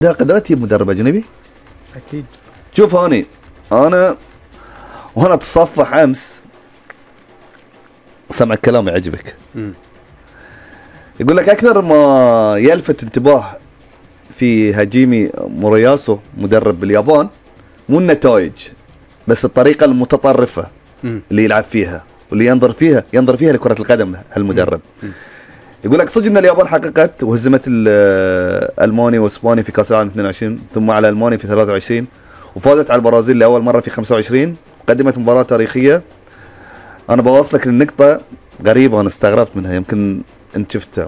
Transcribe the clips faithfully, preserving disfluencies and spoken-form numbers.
قدرات تجيب مدرب اجنبي؟ اكيد. شوف هوني انا وانا اتصفح امس سمع كلام يعجبك. امم يقول لك اكثر ما يلفت انتباه في هاجيمي مورياسو مدرب باليابان مو النتائج بس الطريقه المتطرفه مم. اللي يلعب فيها واللي ينظر فيها ينظر فيها لكره القدم هالمدرب. مم. يقول لك صدق ان اليابان حققت وهزمت المانيا واسبانيا في كاس العالم اثنين وعشرين ثم على المانيا في ثلاثة وعشرين وفازت على البرازيل لاول مره في خمسة وعشرين قدمت مباراه تاريخيه. انا بوصلك للنقطه غريبه انا استغربت منها يمكن انت شفتها.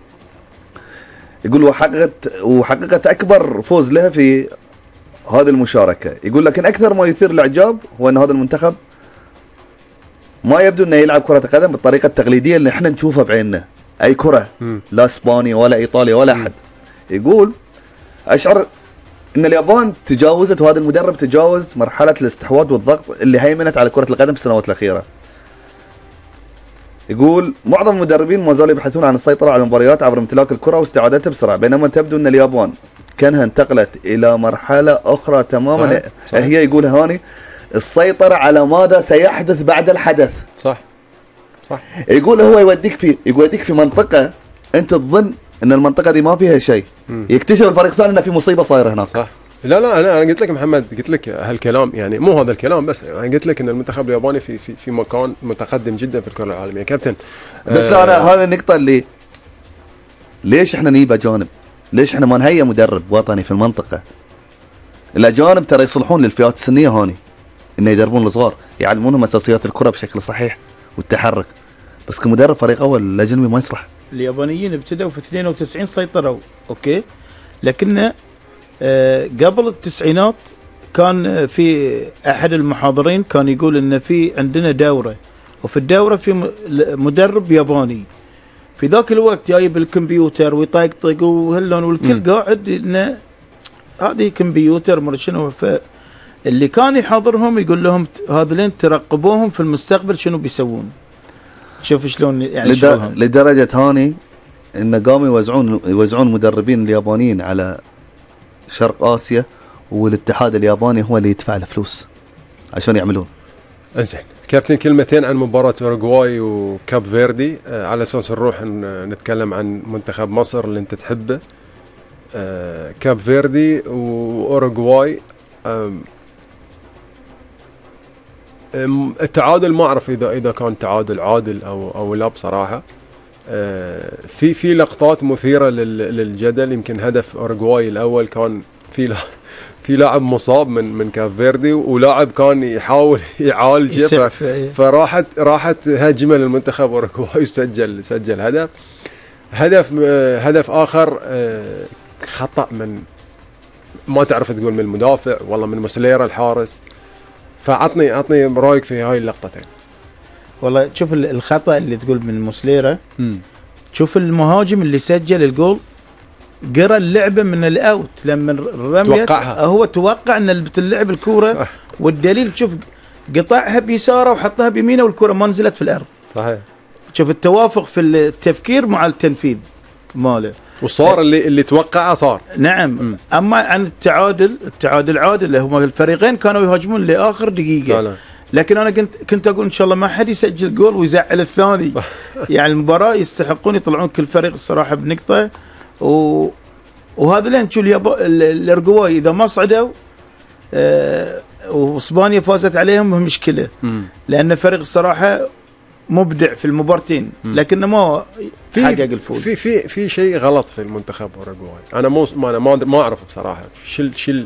يقول وحققت وحققت اكبر فوز لها في هذه المشاركه. يقول لكن اكثر ما يثير الاعجاب هو ان هذا المنتخب ما يبدو انه يلعب كره القدم بالطريقه التقليديه اللي احنا نشوفها بعيننا اي كره مم. لا اسبانيا ولا ايطاليا ولا احد. يقول اشعر ان اليابان تجاوزت وهذا المدرب تجاوز مرحله الاستحواذ والضغط اللي هيمنت على كره القدم في السنوات الاخيره. يقول معظم المدربين ما زالوا يبحثون عن السيطره على المباريات عبر امتلاك الكره واستعادتها بسرعه بينما تبدو ان اليابان كانها انتقلت الى مرحله اخرى تماما. صحيح. صحيح. هي يقول هاني السيطره على ماذا سيحدث بعد الحدث. صح صح. يقول هو يوديك في يوديك في منطقه انت تظن ان المنطقه دي ما فيها شيء يكتشف الفريق الثاني انه في مصيبه صايره هناك. صح. لا لا انا انا قلت لك محمد قلت لك هالكلام يعني مو هذا الكلام بس انا قلت لك ان المنتخب الياباني في في في مكان متقدم جدا في الكره العالميه كابتن. بس آه انا هذه النقطه اللي ليش احنا نجيب اجانب؟ ليش احنا ما نهيئ مدرب وطني في المنطقه؟ الاجانب ترى يصلحون للفئات السنيه هوني انه يدربون الصغار يعلمونهم اساسيات الكره بشكل صحيح والتحرك بس كمدرب فريق اول الاجنبي ما يصلح. اليابانيين ابتدوا في اثنين وتسعين سيطروا اوكي لكن آه قبل التسعينات كان في احد المحاضرين كان يقول ان في عندنا دوره وفي الدوره في مدرب ياباني في ذاك الوقت جايب الكمبيوتر ويطقطق وهاللون والكل قاعد انه هذه كمبيوتر مر شنو. فاللي كان يحاضرهم يقول لهم هذولين ترقبوهم في المستقبل شنو بيسوون. شوف شلون يعني لدر... لدرجه هاني انه قاموا يوزعون يوزعون المدربين اليابانيين على شرق اسيا والاتحاد الياباني هو اللي يدفع الفلوس عشان يعملون. انزين كابتن كلمتين عن مباراه اوروغواي وكاب فيردي آه على اساس نروح نتكلم عن منتخب مصر اللي انت تحبه. آه كاب فيردي واوروغواي آه التعادل ما اعرف اذا اذا كان تعادل عادل او او لا بصراحه. آه في في لقطات مثيره للجدل يمكن هدف اوروغواي الاول كان في في لاعب مصاب من من كاب فيردي ولاعب كان يحاول يعالجه فراحت راحت هجمه للمنتخب اوروغواي وسجل سجل هدف. هدف آه هدف اخر آه خطا من ما تعرف تقول من المدافع والله من مسليرا الحارس. فعطني عطني رايك في هاي اللقطتين. والله شوف الخطا اللي تقول من مسليرا شوف المهاجم اللي سجل الجول قرا اللعبه من الاوت لما رميت هو توقع ان بتلعب الكوره والدليل شوف قطعها بيساره وحطها بيمينه والكوره ما نزلت في الارض. صحيح. شوف التوافق في التفكير مع التنفيذ ماله وصار اللي اللي توقعه صار. نعم. م. اما عن التعادل التعادل عادل هم الفريقين كانوا يهاجمون لاخر دقيقه. لا لا. لكن انا كنت كنت اقول ان شاء الله ما حد يسجل جول ويزعل الثاني. صح. يعني المباراه يستحقون يطلعون كل فريق الصراحه بنقطه و... وهذا لين تشوف الارجواي اذا ما صعدوا آه واسبانيا فازت عليهم مشكله. م. لان فريق الصراحه مبدع في المبارتين لكنه ما حقق الفوز. في في في شيء غلط في المنتخب اوروغواي. انا مو انا ما ما اعرف بصراحه شل شل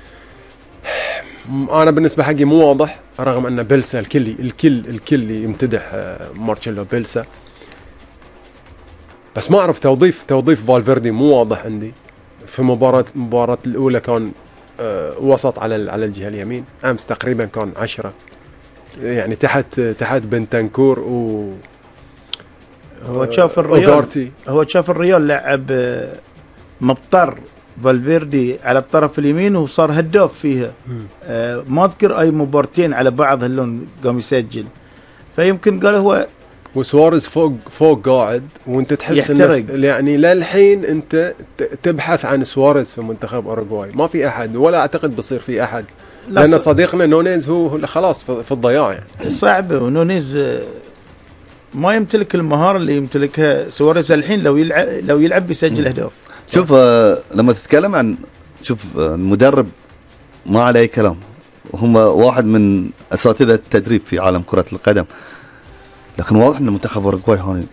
انا بالنسبه حقي مو واضح رغم ان بيلسا الكل الكل الكل يمتدح مارتشيلو بيلسا بس ما اعرف توظيف توظيف فالفيردي مو واضح عندي. في مباراه مباراه الاولى كان أه وسط على على الجهه اليمين امس تقريبا كان عشرة يعني تحت تحت بنتنكور و هو شاف الريال هو شاف الريال لعب مضطر فالفيردي على الطرف اليمين وصار هداف فيها. آه ما اذكر اي مبارتين على بعض هاللون قام يسجل فيمكن قال هو وسواريز فوق فوق قاعد وانت تحس يحترق. الناس يعني للحين انت ت- تبحث عن سواريز في منتخب اوروغواي، ما في احد ولا اعتقد بصير في احد، لا لان ص- صديقنا نونيز هو هو خلاص في في الضياع يعني. صعب. ونونيز آه، ما يمتلك المهاره اللي يمتلكها سواريز الحين. لو يلعب لو يلعب بيسجل اهداف. شوف آه، لما تتكلم عن شوف آه، المدرب ما عليه كلام، هم واحد من اساتذه التدريب في عالم كره القدم، لكن واضح ان منتخب اوروغواي هون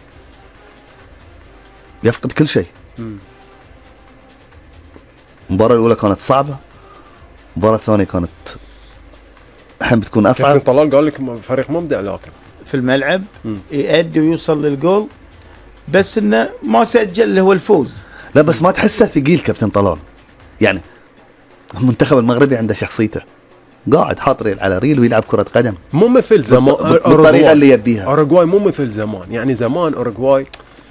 يفقد كل شيء. مم. المباراه الاولى كانت صعبه، المباراه الثانيه كانت الحين بتكون كابتن اصعب. طلال قال لك م- فريق مبدع لكن في الملعب مم. يأدي ويوصل للجول، بس انه ما سجل اللي هو الفوز. لا بس ما تحسه ثقيل كابتن طلال، يعني المنتخب المغربي عنده شخصيته، قاعد حاط ريل على ريل ويلعب كره قدم مو مثل زمان. بالط- بالطريقه اللي يبيها. اوروغواي مو مثل زمان، يعني زمان اوروغواي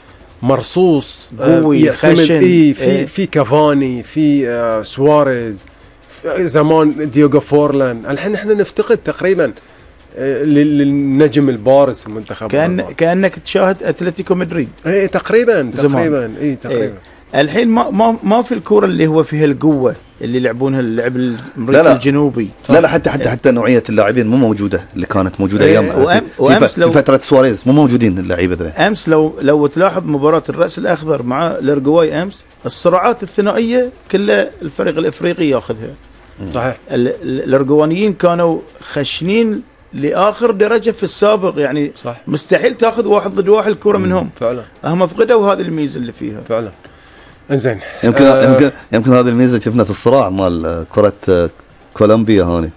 مرصوص قوي، آه، يعتمد خشن. اي في إيه. في كافاني، في آه سواريز، في زمان ديوغو فورلان. الحين احنا نفتقد تقريبا آه لل- للنجم البارز في المنتخب. كان كانك تشاهد اتلتيكو مدريد. اي تقريبا زمان. تقريبا اي تقريبا إيه. الحين ما ما ما في الكوره اللي هو فيها القوه اللي يلعبونها اللعب الامريكي لا لا. الجنوبي. لا لا حتى حتى حتى نوعيه اللاعبين مو موجوده اللي كانت موجوده إيه، ايام وأم- في- وأمس في, لو- في فتره سواريز مو موجودين اللعيبه ذي. امس لو لو تلاحظ مباراه الراس الاخضر مع الارجواي امس، الصراعات الثنائيه كلها الفريق الافريقي ياخذها. صحيح. ال- ال- الارجوانيين كانوا خشنين لاخر درجه في السابق، يعني صح مستحيل تاخذ واحد ضد واحد الكره منهم. فعلا هم فقدوا هذه الميزه اللي فيها. فعلا. انزين يمكن آه، يمكن يمكن هذه الميزه شفنا في الصراع مال آه، كره آه، كولومبيا هوني.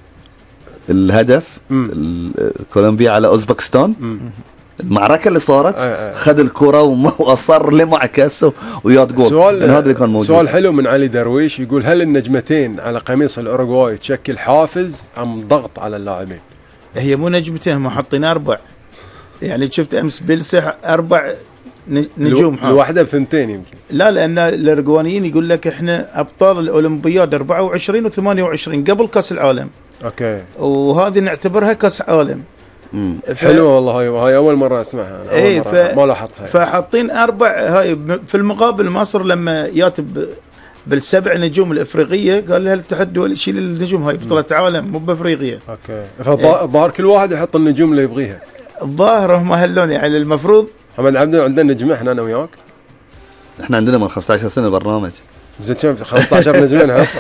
الهدف مم. ال- كولومبيا على اوزبكستان، مم. المعركه اللي صارت آه، آه. خذ الكره وما- واصر لمع كاسه ويات جول. سؤال هذا اللي كان موجود. سؤال حلو من علي درويش، يقول هل النجمتين على قميص الاوروغواي تشكل حافز ام ضغط على اللاعبين؟ هي مو نجمتين، هم حاطين اربع. يعني شفت امس بيلسح اربع ن- نجوم حاط. الواحده بثنتين يمكن. لا، لان الارجوانيين يقول لك احنا ابطال الاولمبياد أربعة وعشرين وثمانية وعشرين قبل كاس العالم، اوكي وهذه نعتبرها كاس عالم. مم. ف- حلوه والله، هاي هاي اول مره اسمعها. أول إيه، مرة ف- ما لاحظتها. فحاطين اربع. هاي ب- في المقابل مصر لما جات ب- بالسبع نجوم الافريقيه قال لها الاتحاد الدولي شيل النجوم، هاي بطوله عالم مو بافريقيا. اوكي فالظاهر كل واحد يحط النجوم اللي يبغيها. الظاهر هم هلون، يعني المفروض محمد عبده عندنا نجمه احنا انا وياك. احنا عندنا من خمسة عشر سنه برنامج. زين كم خمسة عشر نجمين ها.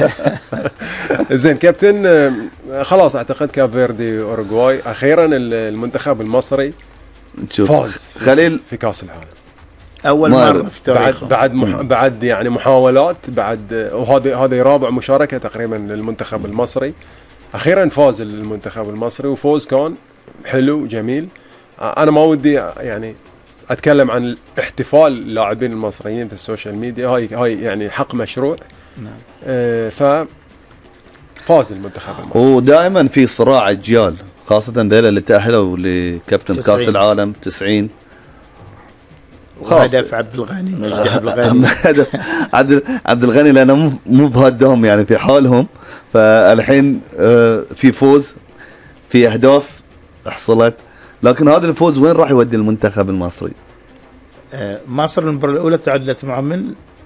زين كابتن، آه، خلاص اعتقد كاب فيردي اوروغواي اخيرا ال- المنتخب المصري شوف فاز خليل في كاس العالم اول ما- مره في بعد تاريخه. بعد مح بعد يعني محاولات، بعد آه، وهذه هذه رابع مشاركه تقريبا للمنتخب المصري. اخيرا فاز المنتخب المصري، وفوز كان حلو جميل. آه، انا ما ودي يعني اتكلم عن احتفال اللاعبين المصريين في السوشيال ميديا، هاي هاي يعني حق مشروع. نعم. آه، ف فاز المنتخب المصري. ودائما في صراع اجيال، خاصه ذيلا اللي تاهلوا لكابتن تسعين. كاس العالم تسعين. خلاص. هدف عبد الغني، مجدي عبد الغني. هدف عبد عبد الغني لانه مو مو بهدهم يعني في حالهم، فالحين آه، في فوز، في اهداف حصلت، لكن هذا الفوز وين راح يودي المنتخب المصري؟ آه، مصر المباراه الاولى تعادلت مع من؟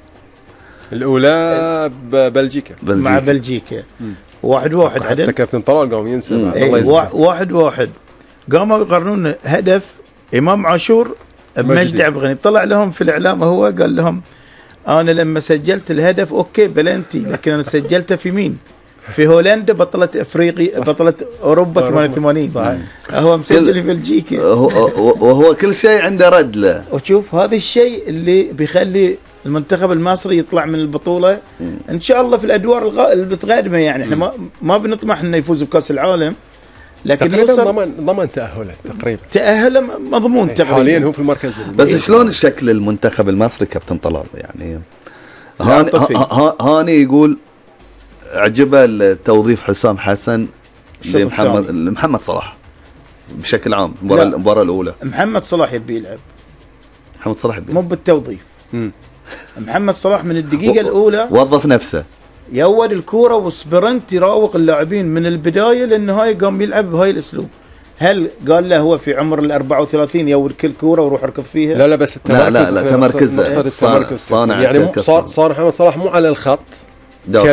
الاولى ب- بلجيكا. مع بلجيكا. مم. واحد واحد حتى عدل. كابتن طلال قام ينسى مم. بعد. إيه، الله وا- يستر. واحد واحد قاموا يقارنون هدف امام عاشور بمجدي مجدي. عبد الغني. طلع لهم في الاعلام هو قال لهم انا لما سجلت الهدف اوكي بلنتي، لكن انا سجلته في مين؟ في هولندا بطلة افريقيا، بطلة اوروبا أوروبا. ثمانية وثمانين. صحيح. هو مسجل في بلجيكا. هو- وهو كل شيء عنده رد له. وشوف هذا الشيء اللي بيخلي المنتخب المصري يطلع من البطوله ان شاء الله في الادوار الغ- القادمه. يعني احنا ما ما بنطمح انه يفوز بكاس العالم، لكن تقريبا يوصل ضمن ضمن تاهله تقريبا. تاهله مضمون تقريبا. حاليا هو في المركز ال- بس شلون شكل المنتخب المصري كابتن طلال؟ يعني هاني, عاطفي. ها- هاني يقول عجبه التوظيف حسام حسن الشوط لمحمد الثاني. لمحمد صلاح بشكل عام. المباراه لا. المباراه الاولى محمد صلاح يبي يلعب، محمد صلاح يبي. مو بالتوظيف. مم. محمد صلاح من الدقيقه الاولى وظف نفسه. يود الكوره وسبرنت يراوغ اللاعبين من البدايه للنهايه، قام يلعب بهاي الاسلوب. هل قال له هو في عمر ال أربعة وثلاثين يا كل كوره وروح اركض فيها؟ لا لا بس التمركز لا لا, لا تمركز صار التمركز صانع يعني مو صار صار محمد صلاح مو على الخط